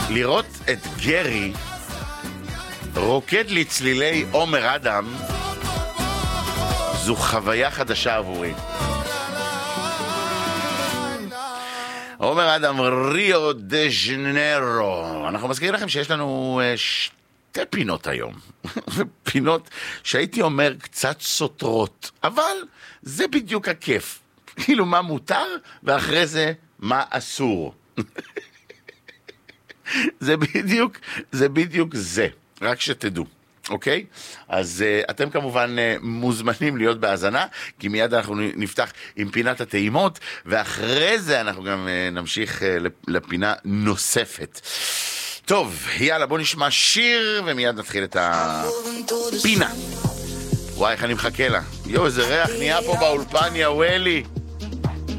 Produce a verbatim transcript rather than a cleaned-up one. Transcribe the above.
לראות את גרי רוקד לצלילי עומר אדם זו חוויה חדשה עבורי. עומר אדם, ריו דה ז'נרו. אנחנו מזכירים לכם שיש לנו שתי פינות היום. פינות שהייתי אומר קצת סותרות, אבל זה בדיוק הכיף. כאילו מה מותר ואחרי זה מה אסור. זה בדיוק, זה בדיוק זה. רק שתדעו. אוקיי? אז uh, אתם כמובן uh, מוזמנים להיות בהאזנה, כי מיד אנחנו נפתח עם פינת הטעימות, ואחרי זה אנחנו גם uh, נמשיך uh, לפינה נוספת. טוב, יאללה, בוא נשמע שיר, ומיד נתחיל את הפינה. וואי, איך אני מחכה לה. יו, איזה ריח נהיה פה באולפן, יא ולי.